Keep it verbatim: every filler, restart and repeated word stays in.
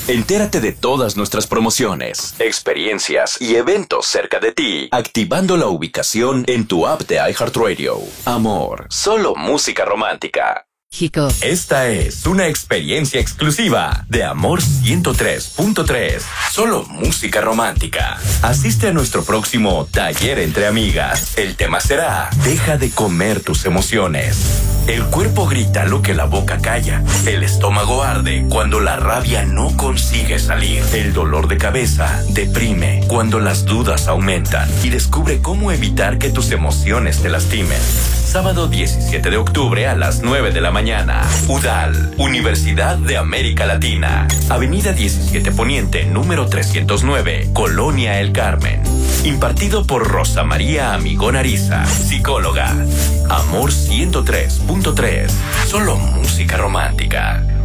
Entérate de todas nuestras promociones, experiencias y eventos cerca de ti, activando la ubicación en tu app de iHeartRadio. Amor, solo música romántica. Chico. Esta es una experiencia exclusiva de Amor ciento tres punto tres. Solo música romántica. Asiste a nuestro próximo taller entre amigas. El tema será: deja de comer tus emociones. El cuerpo grita lo que la boca calla. El estómago arde cuando la rabia no consigue salir. El dolor de cabeza deprime cuando las dudas aumentan. Y descubre cómo evitar que tus emociones te lastimen. Sábado diecisiete de octubre a las nueve de la mañana. UDAL, Universidad de América Latina. Avenida diecisiete Poniente, número trescientos nueve, Colonia El Carmen. Impartido por Rosa María Amigón Ariza, psicóloga. Amor ciento tres punto tres. Solo música romántica.